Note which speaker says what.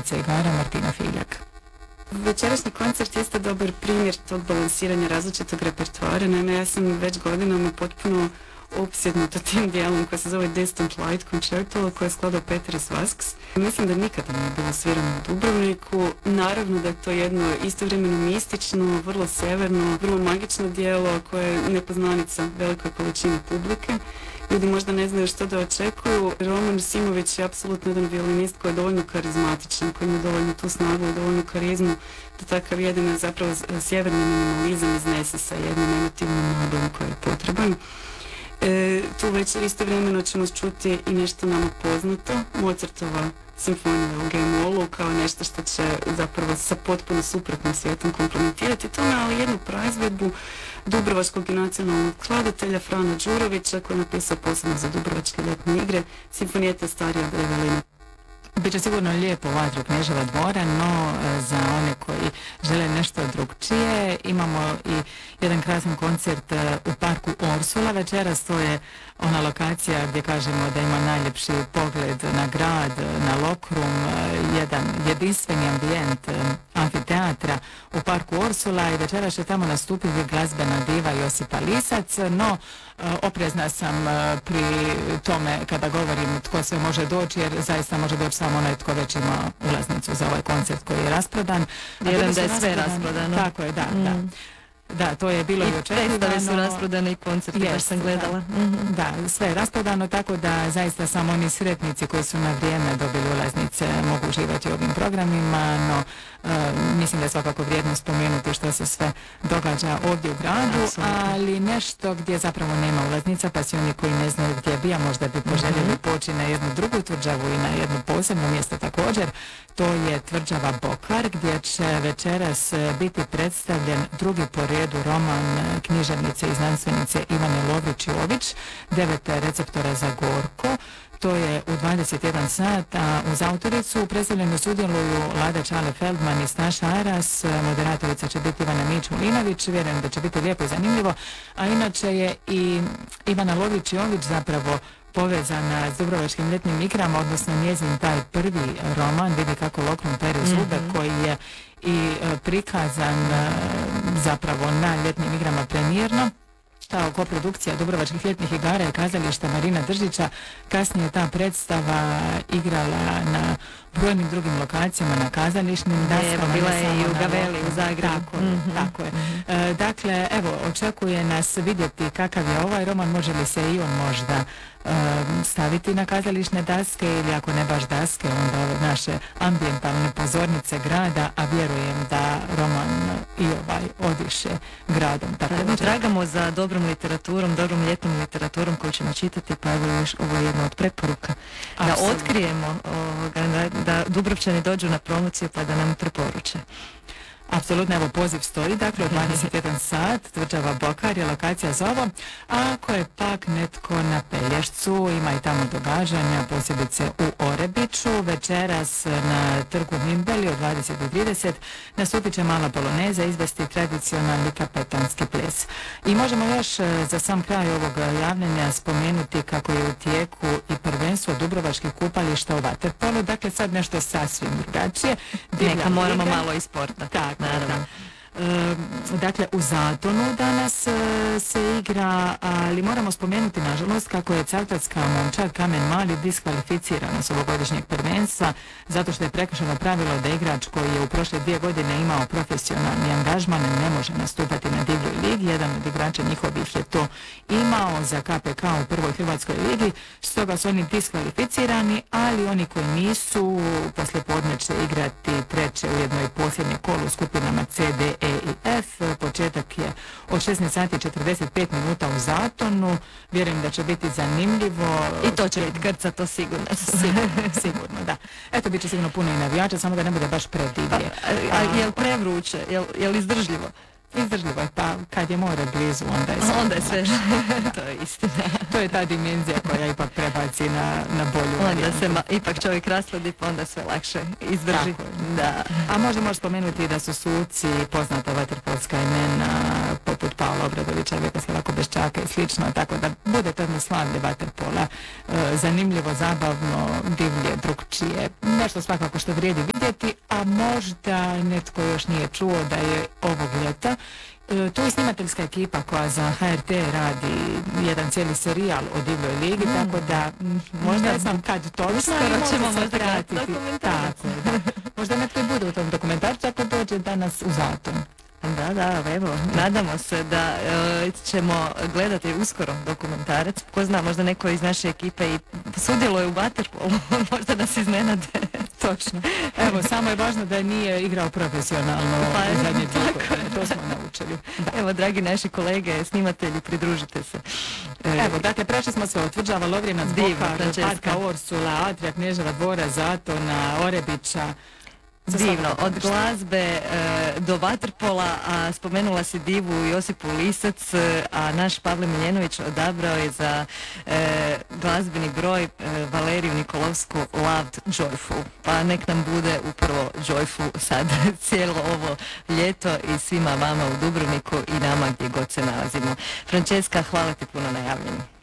Speaker 1: voditeljica igara Martina Filjak.
Speaker 2: Večerašnji koncert jeste dobar primjer tog balansiranja različitog repertoara. Naime, ja sam već godinama potpuno opsjednuta tim dijelom koji se zove Distant Light Concerto, koje je skladao Peteris Vasks. Mislim da nikada nije bilo svirano u Dubrovniku. Naravno da je to jedno istovremeno mistično, vrlo severno, vrlo magično dijelo koje je nepoznanica velikoj količini publike. Ljudi možda ne znaju što da očekuju. Roman Simović je apsolutno jedan violinist koji je dovoljno karizmatičan, koji ima dovoljno tu snagu i dovoljnu karizmu da takav jedan zapravo sjeverni minimalizam iznese sa jednim emotivnim nabojom koji je potreban. Tu večer istovremeno ćemo čuti i nešto nama poznato, Mozartova simfonija u G-molu, kao nešto što će zapravo sa potpuno suprotnim svijetom komplementirati tome, ali jednu praizvedbu Dubrovačkog i nacionalnog skladatelja Frana Đurovića, koji je napisao posebno za Dubrovačke ljetne igre, simfonijeta starija od Eveline.
Speaker 1: Biće sigurno lijepo u Atriju Kneževa dvora, no za one koji žele nešto drugčije imamo i jedan krasan koncert u parku Orsula. Večeras to je ona lokacija gdje kažemo da ima najljepši pogled na grad, na Lokrum, jedan jedinstveni ambijent amfiteatra u parku Orsula i večeras će tamo nastupiti glazbena diva Josipa Lisac, no oprezna sam pri tome kada govorim tko sve može doći, jer zaista može doći samo onaj tko već ima ulaznicu za ovaj koncert koji je rasprodan.
Speaker 3: Vjerujem da je sve rasprodano.
Speaker 1: Tako je, da. Da, to je bilo i očekivano.
Speaker 3: I predstave su rasprodane i koncerti, baš sam gledala.
Speaker 1: Da, sve je rasprodano, tako da zaista samo oni sretnici koji su na vrijeme dobili ulaznice mogu uživati u ovim programima, no mislim da je svakako vrijedno spomenuti što se sve događa ovdje u gradu, ali nešto gdje zapravo nema ulaznica, pa svi oni koji ne znaju gdje bi, a možda bi poželjeli poći na jednu drugu tvrđavu i na jedno posebno mjesto također, to je tvrđava Bokar, gdje će večeras biti predstavljen drugi po redu roman književnice i znanstvenice Ivane Lovrić-Jović, 9 receptora za gorko. To je u 21 sat, a uz autoricu u predstavljanju sudjeluju Lada Čale Feldman i Staša Aras, moderatorica će biti Ivana Mić-Mulinović, vjerujem da će biti lijepo i zanimljivo, a inače je i Ivana Lovrić-Jović zapravo povezana s Dubrovačkim ljetnim igrama, odnosno njezin taj prvi roman, Vidi kako Lokrum pere zube, koji je i prikazan zapravo na ljetnim igrama premijerno kao koprodukcija Dubrovačkih ljetnih igara i kazališta Marina Držića. Kasnije je ta predstava igrala na brojnim drugim lokacijama, na kazališnim daskama.
Speaker 3: Bila je i u Gaveli, u Zagrebu.
Speaker 1: Tako je. Dakle, evo, očekuje nas vidjeti kakav je ovaj roman, može li se i on možda staviti na kazališne daske ili ako ne baš daske, onda ove naše ambijentalne pozornice grada, a vjerujem da roman i ovaj odiše gradom.
Speaker 3: Tragamo za dobrom literaturom, dobrom ljetnom literaturom koju ćemo čitati, pa evo još ovo je jedna od preporuka. Da otkrijemo, da Dubrovčani dođu na promociju pa da nam preporuče.
Speaker 1: Apsolutno, evo poziv stoji, dakle u 21 sat, tvrđava Bokar je lokacija za ovo, a ako je pak netko na Pelješcu, ima i tamo događanja, posebice u Orebiću, večeras na trgu Mimbeli od 20:30 nastupit će mala poloneza, izvesti tradicionalni kapetanski ples. I možemo još za sam kraj ovog javljanja spomenuti kako je u tijeku i prvenstvo Dubrovačkih kupališta u vaterpolu, dakle sad nešto sasvim drugačije.
Speaker 3: Neka moramo malo i sporta.
Speaker 1: Naravno. Dakle, u Zatonu danas se igra, ali moramo spomenuti nažalost kako je cavtatska momčad Kamen Mali diskvalificirana s ovogodišnjeg prvenstva zato što je prekršeno pravilo da igrač koji je u prošle 2 godine imao profesionalni angažman ne može nastupati na divljoj ligi. Jedan od igrača njihovih je to imao za KPK u prvoj Hrvatskoj ligi, stoga su oni diskvalificirani, ali oni koji nisu poslijepodne će igrati treće ujedno i posljednje kolo u skupinama C, D, E i F. Početak je od 16:45 u Zatonu. Vjerujem da će biti zanimljivo.
Speaker 3: I to će biti krca, to sigurno.
Speaker 1: Sigurno, da. Eto, bit će sigurno puno i navijača, samo da ne bude baš predivlje.
Speaker 3: A je li prevruće? Je li izdržljivo?
Speaker 1: Izdržljivo je, pa kad je more blizu, onda je sve.
Speaker 3: To je istina.
Speaker 1: To je ta dimenzija koja ipak prebaci na bolju varijantu.
Speaker 3: Onda se ipak čovjek rasladi, pa onda sve lakše izdrži.
Speaker 1: Da. A možemo spomenuti da su suci poznata vaterpolska imena poput Paola Obradovića, Vjekoslava Kobeščaka i slično, tako da bude to jedno slavlje vaterpola, zanimljivo, zabavno, divlje, drugčije, nešto svakako što vrijedi vidjeti, a možda netko još nije čuo da je ovog ljeta tu je snimateljska ekipa koja za HRT radi jedan cijeli serijal o divljoj ligi, tako da možda ne znam kad točno,
Speaker 3: skoro ćemo možda
Speaker 1: pratiti. Tako, da. Možda netko i bude u tom dokumentarcu ako dođe danas u Zaton.
Speaker 3: Da, evo, nadamo se da ćemo gledati uskoro dokumentarac. Ko zna, možda neko iz naše ekipe i sudjeluje u vaterpolu, možda nas iznenade.
Speaker 1: Točno. Evo, samo je važno da nije igrao profesionalno u zadnje 2 godine. To smo naučili. Da.
Speaker 3: Evo, dragi naši kolege, snimatelji, pridružite se.
Speaker 1: Evo, dakle, prešli smo se od Tvrđava, Lovrinac, Bohar, Parka Orsula, Atrija, Kneževa dvora, Zatona, Orebića.
Speaker 3: Divno, od glazbe do vaterpola, a spomenula si divu Josipu Lisac, a naš Pavle Miljenović odabrao je za glazbeni broj Valeriju Nikolovsku Loved Joyful. Pa nek nam bude upravo Joyful sad cijelo ovo ljeto i svima vama u Dubrovniku i nama gdje god se nalazimo. Francesca, hvala ti puno na javljanju.